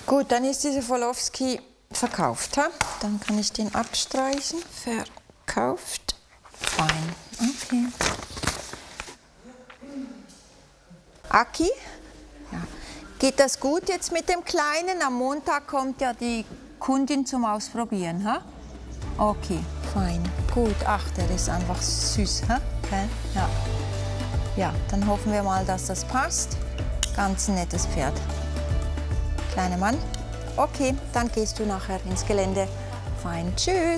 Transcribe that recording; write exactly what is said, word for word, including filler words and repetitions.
Gut, dann ist dieser Wolofsky verkauft. Ha? Dann kann ich den abstreichen. Verkauft. Fein. Okay. Aki? Ja. Geht das gut jetzt mit dem Kleinen? Am Montag kommt ja die Kundin zum Ausprobieren. Ha? Okay, fein. Gut. Ach, der ist einfach süß. Ha? Okay. Ja. Ja, dann hoffen wir mal, dass das passt. Ganz ein nettes Pferd. Kleiner Mann. Okay, dann gehst du nachher ins Gelände. Fein. Tschüss.